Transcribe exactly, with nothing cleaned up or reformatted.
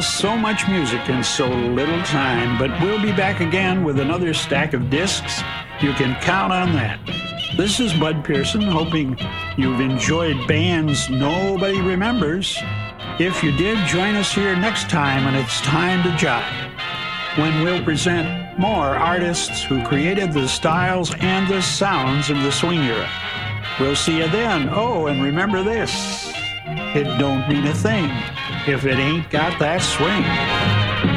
Just so much music in so little time, but we'll be back again with another stack of discs. You can count on that. This is Bud Pearson, hoping you've enjoyed bands nobody remembers. If you did, join us here next time when it's time to jive, when we'll present more artists who created the styles and the sounds of the swing era. We'll see you then. Oh, and remember this, it don't mean a thing if it ain't got that swing.